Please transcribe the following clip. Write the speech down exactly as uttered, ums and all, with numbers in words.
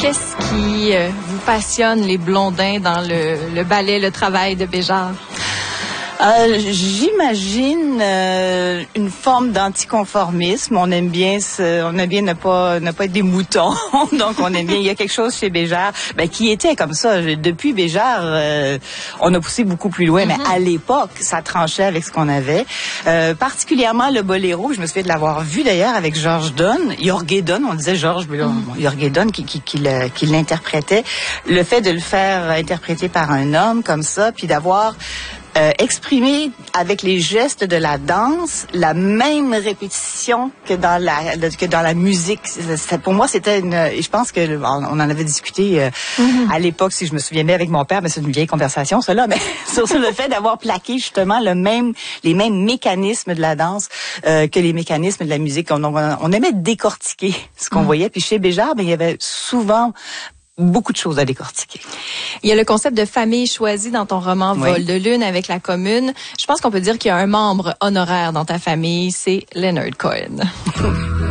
Qu'est-ce qui euh, vous passionne, les Blondins, dans le, le ballet, le travail de Béjart? Euh, j'imagine euh, une forme d'anticonformisme. On aime bien ce, on aime bien ne pas ne pas être des moutons. Donc on aime bien. Il y a quelque chose chez Béjart, ben, qui était comme ça. Depuis Béjart, euh, on a poussé beaucoup plus loin. Mm-hmm. Mais à l'époque, ça tranchait avec ce qu'on avait. Euh, particulièrement le boléro. Je me souviens de l'avoir vu d'ailleurs avec George Dunn, Jorge Dunn. On disait George, mais là, mm-hmm. Jorge Dunn qui qui qui, le, qui l'interprétait. Le fait de le faire interpréter par un homme comme ça, puis d'avoir Euh, exprimer avec les gestes de la danse la même répétition que dans la que dans la musique. C'est, pour moi, c'était une. Je pense que on en avait discuté euh, mm-hmm. à l'époque, si je me souviens bien, avec mon père, mais c'est une vieille conversation, cela. Mais sur, sur le fait d'avoir plaqué justement le même les mêmes mécanismes de la danse euh, que les mécanismes de la musique. On, on, on aimait décortiquer ce qu'on mm-hmm. voyait. Puis chez Béjart, ben il y avait souvent beaucoup de choses à décortiquer. Il y a le concept de famille choisie dans ton roman Vol oui. de lune avec la commune. Je pense qu'on peut dire qu'il y a un membre honoraire dans ta famille, c'est Leonard Cohen.